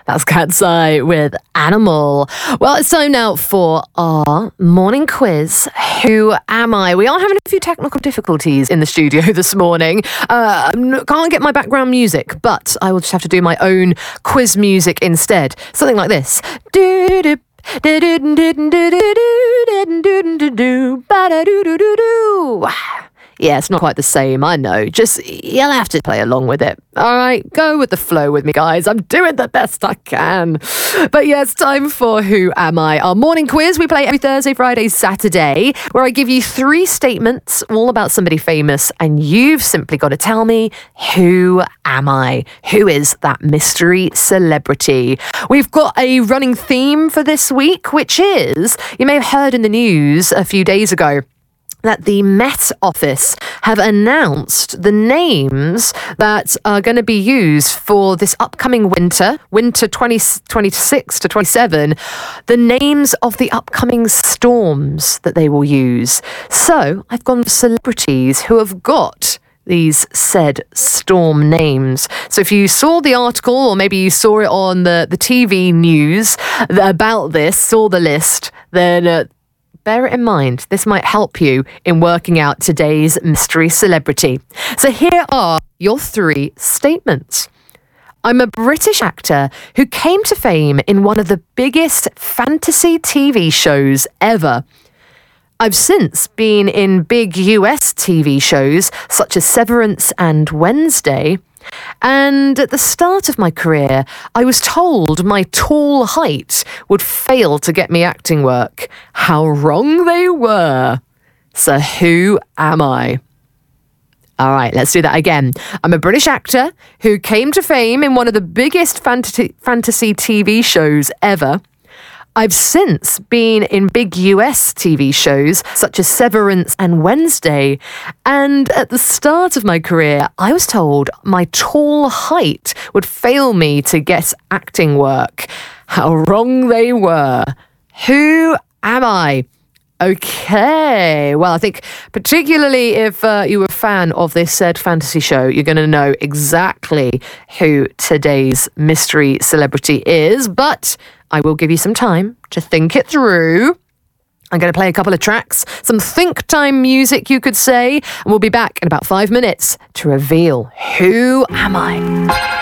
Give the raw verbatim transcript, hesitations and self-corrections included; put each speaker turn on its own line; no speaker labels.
That's Cat's Eye with Animal. Well, it's time now for our morning quiz. Who am I? We are having a few technical difficulties in the studio this morning. Uh, can't get my background music, but I will just have to do my own quiz music instead. Something like this. Yeah, it's not quite the same, I know. Just, you'll have to play along with it. All right, go with the flow with me, guys. I'm doing the best I can. But yeah, it's time for Who Am I? Our morning quiz. We play every Thursday, Friday, Saturday, where I give you three statements all about somebody famous, and you've simply got to tell me, who am I? Who is that mystery celebrity? We've got a running theme for this week, which is, you may have heard in the news a few days ago, that the Met Office have announced the names that are going to be used for this upcoming winter, winter twenty twenty-six to twenty-seven, the names of the upcoming storms that they will use. So I've gone for celebrities who have got these said storm names. So if you saw the article, or maybe you saw it on the, the T V news about this, saw the list, then uh, bear it in mind. This might help you in working out today's mystery celebrity. So here are your three statements. I'm a British actor who came to fame in one of the biggest fantasy T V shows ever. I've since been in big U S T V shows such as Severance and Wednesday. And at the start of my career, I was told my tall height would fail to get me acting work. How wrong they were. So who am I? All right, let's do that again. I'm a British actor who came to fame in one of the biggest fantasy, fantasy T V shows ever. I've since been in big U S T V shows such as Severance and Wednesday, and at the start of my career, I was told my tall height would fail me to get acting work. How wrong they were. Who am I? Okay, well, I think particularly if uh, you were a fan of this said fantasy show, you're going to know exactly who today's mystery celebrity is, but I will give you some time to think it through. I'm going to play a couple of tracks, some think time music, you could say, and we'll be back in about five minutes to reveal who am I.